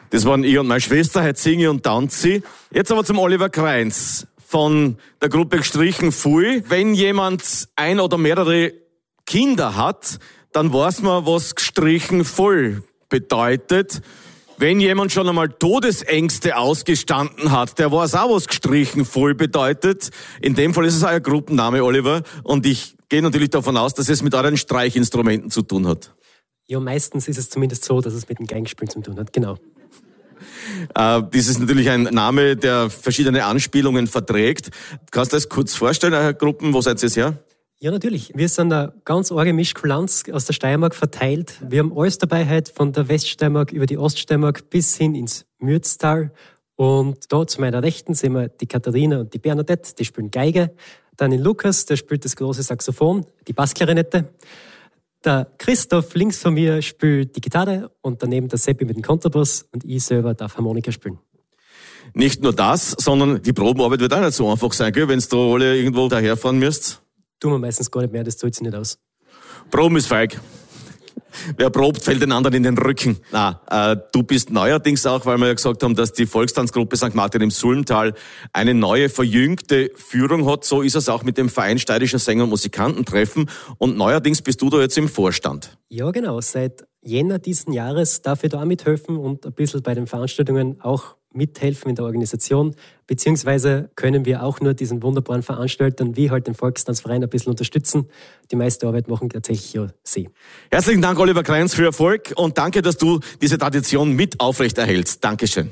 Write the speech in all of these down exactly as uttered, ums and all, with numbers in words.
Das waren ich und meine Schwester, heute singe ich und tanze ich. Jetzt aber zum Oliver Kreins von der Gruppe Gestrichen Pfui. Wenn jemand ein oder mehrere Kinder hat, dann weiß man, was gestrichen voll bedeutet. Wenn jemand schon einmal Todesängste ausgestanden hat, der weiß auch, was gestrichen voll bedeutet. In dem Fall ist es auch ein Gruppenname, Oliver. Und ich gehe natürlich davon aus, dass es mit euren Streichinstrumenten zu tun hat. Ja, meistens ist es zumindest so, dass es mit dem Geigenspielen zu tun hat, genau. Äh, das ist natürlich ein Name, der verschiedene Anspielungen verträgt. Kannst du das kurz vorstellen, eure Gruppen? Wo seid ihr her? Ja, natürlich. Wir sind eine ganz arge Mischkulanz aus der Steiermark verteilt. Wir haben alles dabei heute, von der Weststeiermark über die Oststeiermark bis hin ins Mürztal. Und da zu meiner Rechten sehen wir die Katharina und die Bernadette, die spielen Geige. Dann den Lukas, der spielt das große Saxophon, die Bassklarinette. Der Christoph links von mir spielt die Gitarre und daneben der Seppi mit dem Kontrabass und ich selber darf Harmonika spielen. Nicht nur das, sondern die Probenarbeit wird auch nicht so einfach sein, gell, wenn ihr da alle irgendwo daherfahren müsst. Tun wir meistens gar nicht mehr, das zahlt sich nicht aus. Proben ist feig. Wer probt, fällt den anderen in den Rücken. Na, äh, du bist neuerdings auch, weil wir ja gesagt haben, dass die Volkstanzgruppe Sankt Martin im Sulmtal eine neue, verjüngte Führung hat. So ist es auch mit dem Verein Steirischer Sänger und Musikantentreffen. Und neuerdings bist du da jetzt im Vorstand. Ja, genau. Seit Jänner diesen Jahres darf ich da auch mithelfen und ein bisschen bei den Veranstaltungen auch mithelfen in der Organisation, beziehungsweise können wir auch nur diesen wunderbaren Veranstaltern wie halt den Volkstanzverein ein bisschen unterstützen. Die meiste Arbeit machen tatsächlich ja sie. Herzlichen Dank, Oliver Kreins, für Erfolg und danke, dass du diese Tradition mit aufrechterhältst. Dankeschön.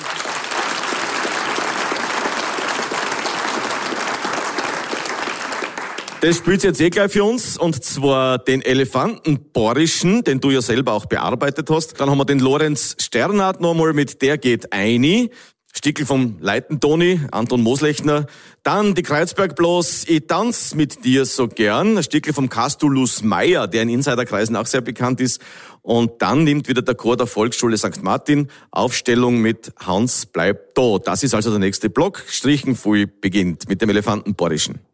Das spielt jetzt eh gleich für uns, und zwar den Elefantenborischen, den du ja selber auch bearbeitet hast. Dann haben wir den Lorenz Sternhardt nochmal mit Der geht eini. Stickel vom Leitentoni, Anton Moslechner. Dann die Kreuzberg-Blos, Ich tanz mit dir so gern. Ein Stickel vom Castulus Meyer, der in Insiderkreisen auch sehr bekannt ist. Und dann nimmt wieder der Chor der Volksschule Sankt Martin Aufstellung mit Hans bleibt da. Das ist also der nächste Block. Strichen Pfui beginnt mit dem Elefantenborischen.